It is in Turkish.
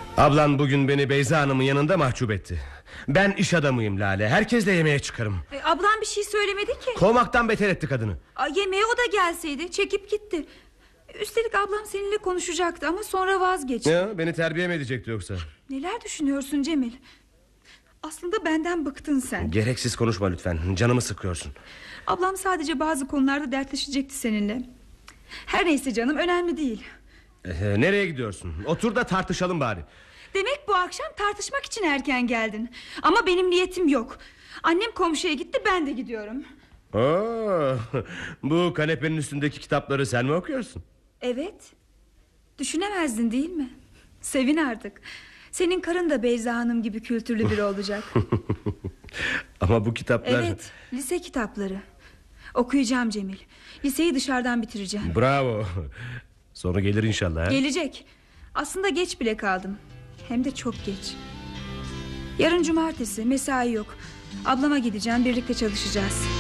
Ablan bugün beni Beyza Hanım'ın yanında mahcup etti. Ben iş adamıyım Lale, herkesle yemeğe çıkarım. Ablam bir şey söylemedi ki. Kovmaktan beter etti kadını. Yemeğe o da gelseydi, çekip gitti. Üstelik ablam seninle konuşacaktı ama sonra vazgeçti. Ya, beni terbiye mi edecekti yoksa? Neler düşünüyorsun Cemil? Aslında benden bıktın sen. Gereksiz konuşma lütfen, canımı sıkıyorsun. Ablam sadece bazı konularda dertleşecekti seninle. Her neyse canım, önemli değil. Nereye gidiyorsun? Otur da tartışalım bari. Demek bu akşam tartışmak için erken geldin. Ama benim niyetim yok. Annem komşuya gitti, ben de gidiyorum. Oo, bu kanepenin üstündeki kitapları sen mi okuyorsun? Evet. Düşünemezdin değil mi? Sevin artık. Senin karın da Beyza Hanım gibi kültürlü biri olacak. Ama bu kitaplar... Evet, lise kitapları. Okuyacağım Cemil. Liseyi dışarıdan bitireceğim. Bravo. Sonu gelir inşallah. Gelecek. Aslında geç bile kaldım. Hem de çok geç. Yarın cumartesi, mesai yok. Ablama gideceğim, birlikte çalışacağız.